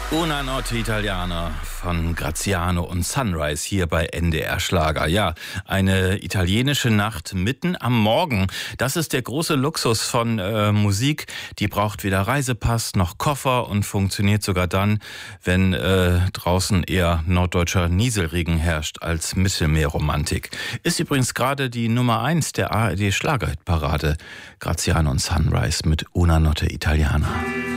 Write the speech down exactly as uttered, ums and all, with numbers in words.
Una Notte Italiana von Graziano und Sunrise hier bei N D R Schlager. Ja, eine italienische Nacht mitten am Morgen. Das ist der große Luxus von äh, Musik. Die braucht weder Reisepass noch Koffer und funktioniert sogar dann, wenn äh, draußen eher norddeutscher Nieselregen herrscht als Mittelmeerromantik. Ist übrigens gerade die Nummer eins der A R D Schlagerhitparade. Graziano und Sunrise mit Una Notte Italiana.